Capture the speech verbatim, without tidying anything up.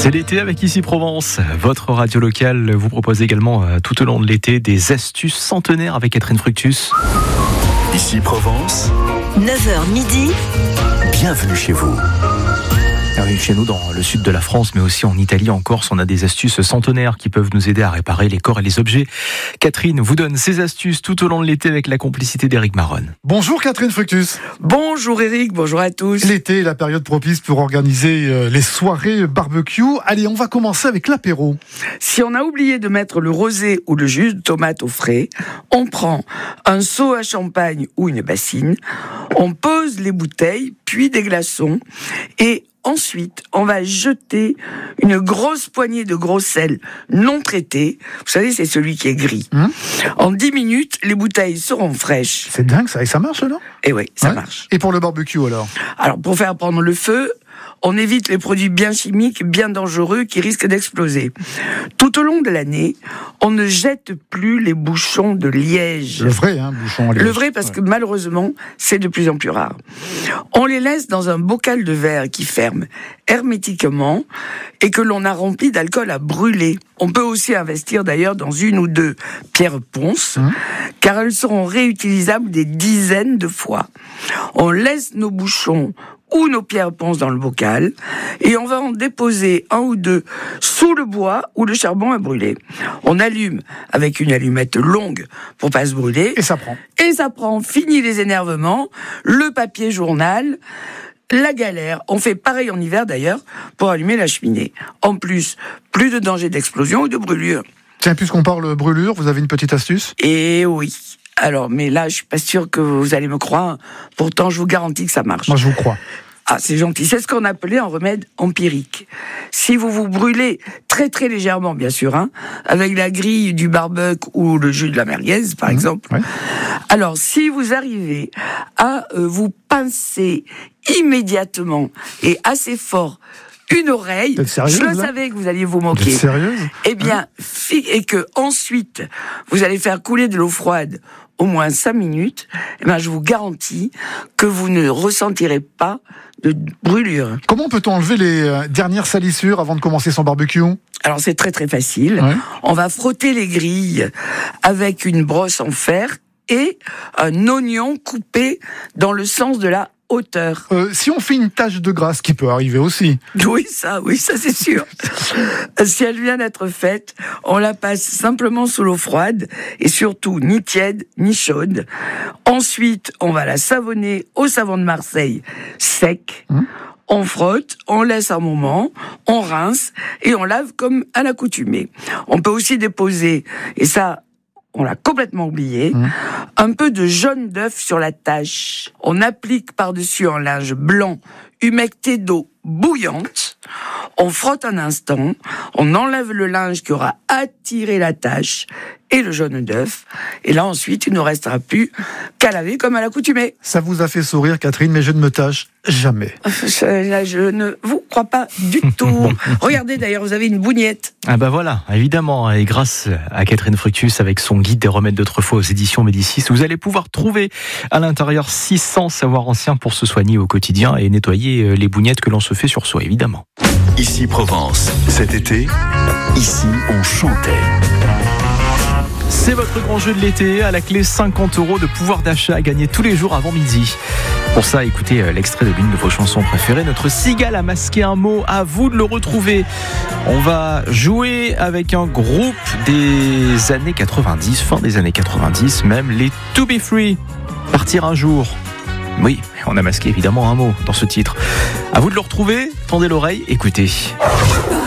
C'est l'été avec Ici Provence. Votre radio locale vous propose également euh, tout au long de l'été des astuces centenaires avec Catherine Fructus. Ici Provence, neuf heures midi. Bienvenue chez vous. Oui, chez nous, dans le sud de la France, mais aussi en Italie, en Corse, on a des astuces centenaires qui peuvent nous aider à réparer les corps et les objets. Catherine vous donne ces astuces tout au long de l'été avec la complicité d'Éric Maronne. Bonjour Catherine Fructus. Bonjour Eric, bonjour à tous. L'été est la période propice pour organiser euh, les soirées barbecue. Allez, on va commencer avec l'apéro. Si on a oublié de mettre le rosé ou le jus de tomate au frais, on prend un seau à champagne ou une bassine, on pose les bouteilles, puis des glaçons, et ensuite, on va jeter une grosse poignée de gros sel non traité. Vous savez, c'est celui qui est gris. Mmh. En dix minutes, les bouteilles seront fraîches. C'est dingue ça, et ça marche là ? Et oui, ça ouais. marche. Et pour le barbecue alors ? Alors, pour faire prendre le feu, on évite les produits bien chimiques, bien dangereux qui risquent d'exploser. Tout au long de l'année, on ne jette plus les bouchons de liège. Le vrai, hein, bouchon à liège. Le vrai, parce ouais. que malheureusement, c'est de plus en plus rare. On les laisse dans un bocal de verre qui ferme hermétiquement et que l'on a rempli d'alcool à brûler. On peut aussi investir d'ailleurs dans une ou deux pierres ponces, mmh. car elles seront réutilisables des dizaines de fois. On laisse nos bouchons ou nos pierres ponces dans le bocal, et on va en déposer un ou deux sous le bois ou le charbon à brûler. On allume avec une allumette longue pour pas se brûler. Et ça prend. Et ça prend. Fini les énervements, le papier journal, la galère. On fait pareil en hiver d'ailleurs pour allumer la cheminée. En plus, plus de danger d'explosion ou de brûlure. Tiens, puisqu'on parle brûlure, vous avez une petite astuce ? Et oui. Alors, mais là, je suis pas sûre que vous allez me croire. Pourtant, je vous garantis que ça marche. Moi, je vous crois. Ah, c'est gentil. C'est ce qu'on appelait un remède empirique. Si vous vous brûlez très très légèrement, bien sûr, hein, avec la grille du barbecue ou le jus de la merguez, par mmh, exemple. Ouais. Alors, si vous arrivez à euh, vous pincer immédiatement et assez fort une oreille, sérieuse, je le là savais que vous alliez vous moquer. Vous êtes sérieuse ? Eh bien, hein fi- et que ensuite vous allez faire couler de l'eau froide au moins cinq minutes, eh bien, je vous garantis que vous ne ressentirez pas de brûlure. Comment peut-on enlever les euh, dernières salissures avant de commencer son barbecue ? Alors c'est très très facile. Ouais. On va frotter les grilles avec une brosse en fer et un oignon coupé dans le sens de la hauteur. Euh, si on fait une tache de graisse, qui peut arriver aussi. Oui, ça, oui, ça c'est sûr. Si elle vient d'être faite, on la passe simplement sous l'eau froide et surtout ni tiède ni chaude. Ensuite, on va la savonner au savon de Marseille sec. Hum. On frotte, on laisse un moment, on rince et on lave comme à l'accoutumée. On peut aussi déposer, et ça, on l'a complètement oublié, mmh. un peu de jaune d'œuf sur la tache. On applique par-dessus un linge blanc humecté d'eau bouillante. On frotte un instant, on enlève le linge qui aura attiré la tache et le jaune d'œuf. Et là, ensuite, il ne restera plus qu'à laver comme à l'accoutumée. Ça vous a fait sourire, Catherine, mais je ne me tâche jamais. Je, je ne vous crois pas du tout. Regardez, d'ailleurs, vous avez une bougnette. Ah bah voilà, évidemment. Et grâce à Catherine Fructus, avec son guide des remèdes d'autrefois aux éditions Médicis, vous allez pouvoir trouver à l'intérieur six cents savoirs anciens pour se soigner au quotidien et nettoyer les bougnettes que l'on se fait sur soi, évidemment. Ici Provence, cet été, ici on chantait. C'est votre grand jeu de l'été, à la clé cinquante euros de pouvoir d'achat à gagner tous les jours avant midi. Pour ça, écoutez l'extrait de l'une de vos chansons préférées. Notre cigale a masqué un mot, à vous de le retrouver. On va jouer avec un groupe des années quatre-vingt-dix, fin des années quatre-vingt-dix même, les To Be Free, Partir un jour. Oui, on a masqué évidemment un mot dans ce titre. À vous de le retrouver, tendez l'oreille, écoutez.